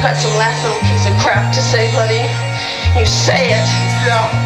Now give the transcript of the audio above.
got some last little piece of crap to say, buddy. You say it. Yeah.